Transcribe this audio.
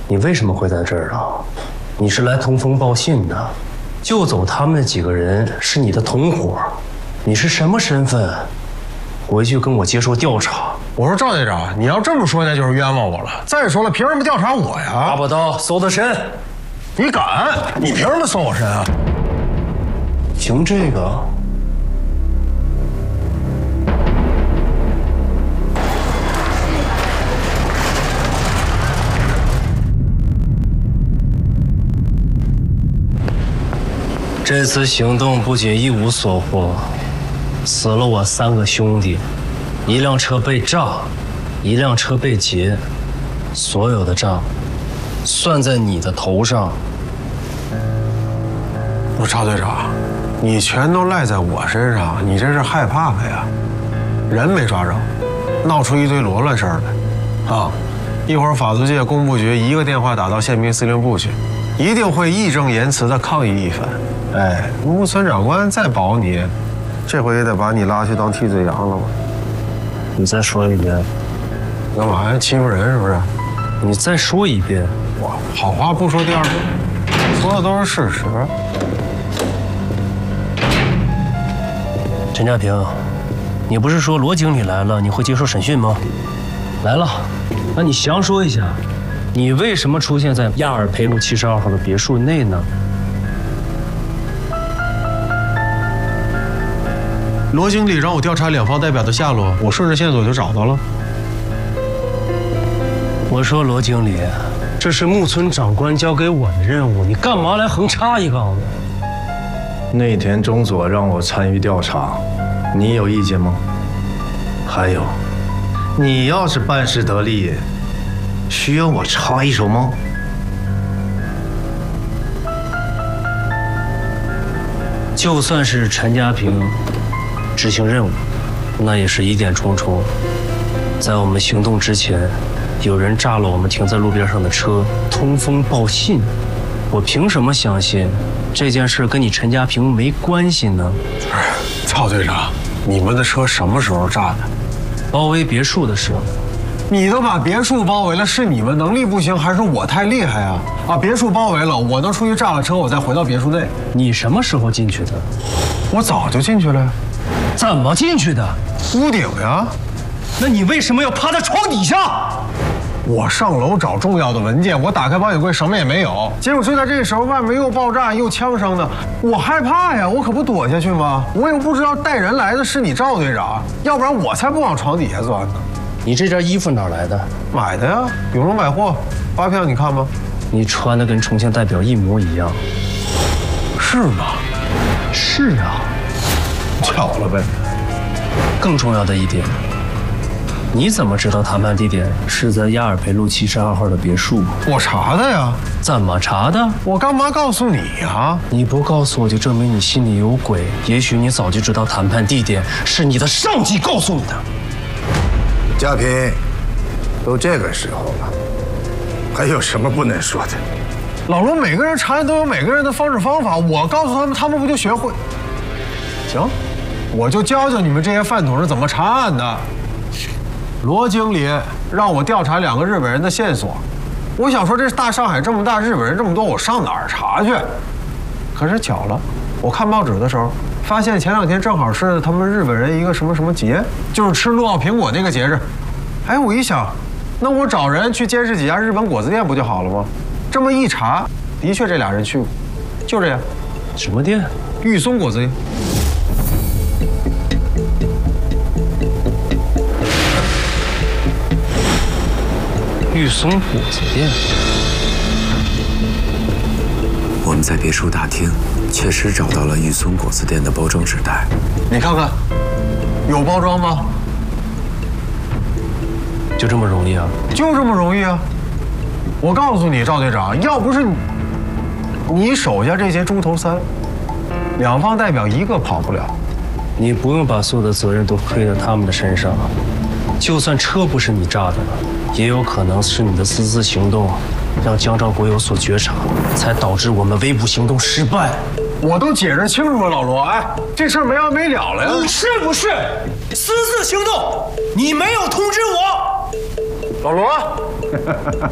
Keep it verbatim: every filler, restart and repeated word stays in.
你为什么会在这儿啊？你是来通风报信的，救走他们几个人是你的同伙，你是什么身份？回去跟我接受调查。 我说赵队长，你要这么说那就是冤枉我了。再说了，凭什么调查我呀？ 大把刀搜他身， 你敢？你凭什么搜我身啊？ 凭这个。这次行动不仅一无所获，死了我三个兄弟，一辆车被炸，一辆车被劫，所有的账算在你的头上。 不是赵队长，你全都赖在我身上，你这是害怕了呀？人没抓着，闹出一堆罗乱事儿来，啊！一会儿法租界工部局一个电话打到宪兵司令部去，一定会义正言辞地抗议一番。哎，木村长官再保你，这回也得把你拉去当替罪羊了吧？ 你再说一遍。 干嘛呀？欺负人是不是？ 你再说一遍。 我好话不说第二遍，说的都是事实。 陈家平，你不是说罗经理来了你会接受审讯吗？来了，那你详说一下，你为什么出现在亚尔培路七十二号的别墅内呢？ 罗经理让我调查两方代表的下落，我顺着线索就找到了。 我说罗经理，这是木村长官交给我的任务，你干嘛来横插一杠子？ 内田中佐让我参与调查，你有意见吗？还有，你要是办事得力，需要我插一手吗？ 就算是陈家平执行任务，那也是疑点重重。在我们行动之前，有人炸了我们停在路边上的车，通风报信。我凭什么相信这件事跟你陈家平没关系呢？ 哎，曹队长，你们的车什么时候炸的？ 包围别墅的时候。 你都把别墅包围了，是你们能力不行，还是我太厉害啊？啊，别墅包围了，我能出去炸了车，我再回到别墅内。 你什么时候进去的？ 我早就进去了呀。 怎么进去的？ 屋顶呀。 那你为什么要趴在床底下？ 我上楼找重要的文件，我打开保险柜，什么也没有。结果就在这个时候，外面又爆炸又枪声的，我害怕呀，我可不躲下去吗？我又不知道带人来的是你赵队长，要不然我才不往床底下钻呢。 你这件衣服哪来的？ 买的呀，永荣百货，发票你看吗？ 你穿的跟重庆代表一模一样。 是吗？ 是啊。 巧了呗。 更重要的一点，你怎么知道谈判地点是在亚尔培路七十二号的别墅？ 我查的呀。 怎么查的？ 我干嘛告诉你呀？ 你不告诉我，就证明你心里有鬼。也许你早就知道谈判地点是你的上级告诉你的。 家平，都这个时候了，还有什么不能说的？ 老罗，每个人查案都有每个人的方式方法，我告诉他们，他们不就学会？行，我就教教你们这些饭桶是怎么查案的。罗经理让我调查两个日本人的线索，我想说这大上海这么大，日本人这么多，我上哪儿查去？可是巧了，我看报纸的时候，发现前两天正好是他们日本人一个什么什么节，就是吃诺奥苹果那个节日。哎，我一想，那我找人去监视几家日本果子店不就好了吗？这么一查，的确这俩人去过，就这样。 什么店？ 玉松果子店。 玉松果子店。 我们在别墅大厅确实找到了玉松果子店的包装纸袋， 你看看，有包装吗？ 就这么容易啊？ 就这么容易啊！我告诉你，赵队长，要不是你，你手下这些猪头三，两方代表一个跑不了。 你不用把所有的责任都推到他们的身上。就算车不是你炸的，也有可能是你的私自行动，让江兆国有所觉察，才导致我们围捕行动失败。 我都解释清楚了，老罗，哎，这事儿没完没了了呀！ 你是不是私自行动？你没有通知我， 老罗。